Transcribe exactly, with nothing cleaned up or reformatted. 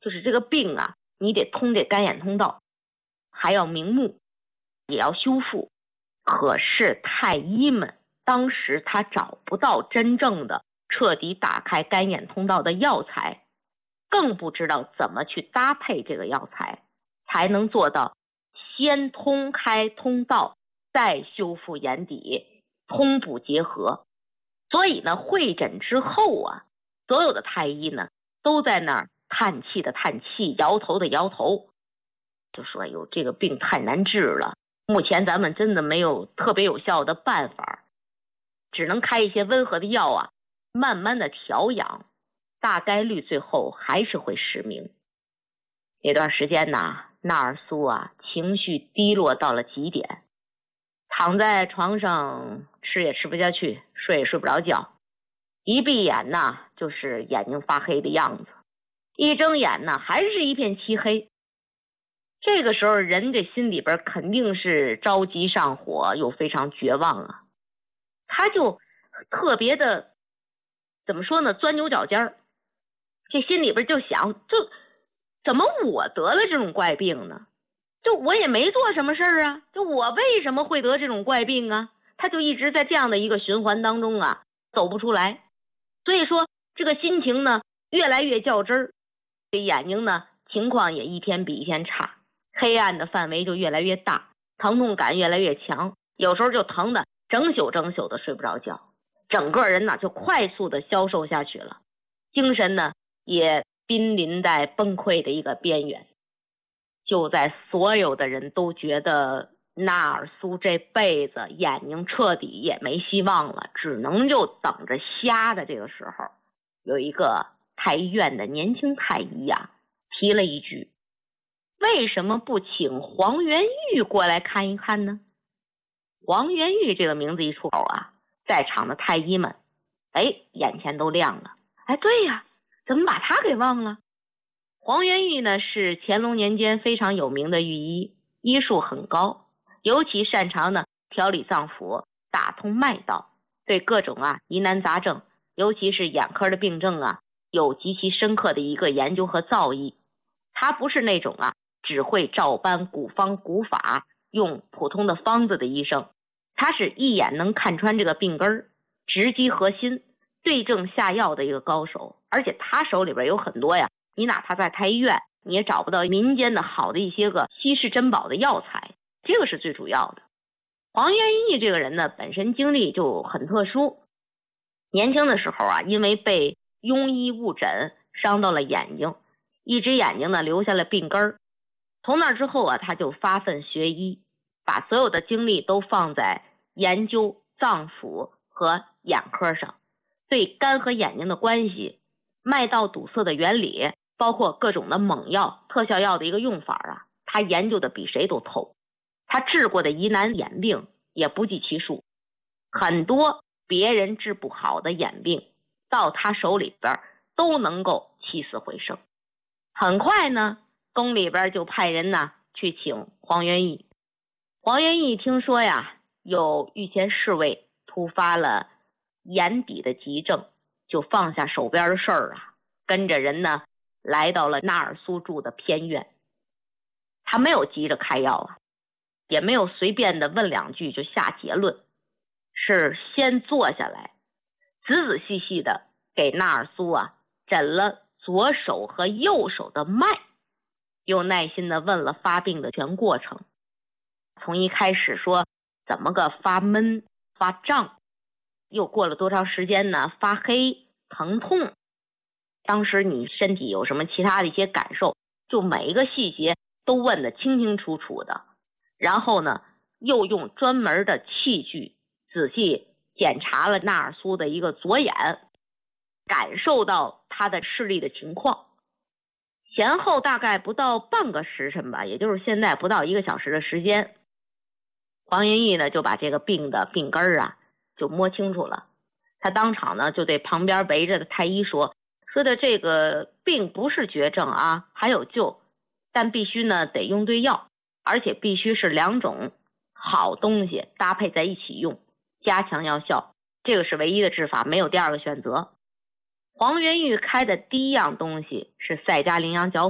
就是这个病啊，你得通这肝眼通道，还要明目，也要修复。可是太医们当时他找不到真正的彻底打开肝眼通道的药材，更不知道怎么去搭配这个药材，才能做到先通开通道，再修复眼底，通补结合。所以呢，会诊之后啊，所有的太医呢都在那儿叹气的叹气，摇头的摇头，就说哟，这个病太难治了，目前咱们真的没有特别有效的办法，只能开一些温和的药啊，慢慢的调养，大概率最后还是会失明。那段时间呢，纳尔苏啊情绪低落到了极点，躺在床上吃也吃不下去，睡也睡不着觉，一闭眼呢就是眼睛发黑的样子，一睁眼呢还是一片漆黑。这个时候人这心里边肯定是着急上火，又非常绝望啊，他就特别的怎么说呢，钻牛角尖儿，这心里边就想，就怎么我得了这种怪病呢？就我也没做什么事儿啊，就我为什么会得这种怪病啊？他就一直在这样的一个循环当中啊，走不出来。所以说这个心情呢越来越较真儿，这眼睛呢情况也一天比一天差，黑暗的范围就越来越大，疼痛感越来越强，有时候就疼的整宿整宿的睡不着觉，整个人呢就快速的消瘦下去了，精神呢也濒临在崩溃的一个边缘。就在所有的人都觉得纳尔苏这辈子眼睛彻底也没希望了，只能就等着瞎的这个时候，有一个太医院的年轻太医啊提了一句，为什么不请黄元玉过来看一看呢？黄元玉这个名字一出口啊，在场的太医们哎眼前都亮了，哎对呀，怎么把他给忘了？黄元玉呢是乾隆年间非常有名的御医，医术很高，尤其擅长呢调理脏腑，打通脉道，对各种啊疑难杂症，尤其是眼科的病症啊，有极其深刻的一个研究和造诣。他不是那种啊只会照搬古方古法，用普通的方子的医生，他是一眼能看穿这个病根儿，直击核心，对症下药的一个高手。而且他手里边有很多呀，你哪怕在太医院你也找不到民间的好的一些个稀世珍宝的药材，这个是最主要的。黄元义这个人呢本身经历就很特殊，年轻的时候啊因为被庸医误诊伤到了眼睛，一只眼睛呢留下了病根儿，从那之后啊他就发奋学医，把所有的精力都放在研究脏腑和眼科上，对肝和眼睛的关系，脉道堵塞的原理，包括各种的猛药特效药的一个用法啊，他研究的比谁都透。他治过的疑难眼病也不计其数，很多别人治不好的眼病到他手里边都能够起死回生。很快呢宫里边就派人呢去请黄元义。黄元义听说呀有御前侍卫突发了眼底的急症，就放下手边的事儿啊，跟着人呢来到了纳尔苏住的偏院。他没有急着开药啊，也没有随便的问两句就下结论，是先坐下来仔仔细细的给纳尔苏啊诊了左手和右手的脉，又耐心的问了发病的全过程，从一开始说怎么个发闷发胀，又过了多长时间呢发黑疼痛，当时你身体有什么其他的一些感受，就每一个细节都问得清清楚楚的。然后呢又用专门的器具仔细检查了纳尔苏的一个左眼，感受到他的视力的情况。前后大概不到半个时辰吧，也就是现在不到一个小时的时间，黄元义呢就把这个病的病根儿啊就摸清楚了。他当场呢就对旁边围着的太医说说的这个病不是绝症啊，还有救，但必须呢得用对药，而且必须是两种好东西搭配在一起用，加强药效，这个是唯一的治法，没有第二个选择。黄元玉开的第一样东西是赛加羚羊角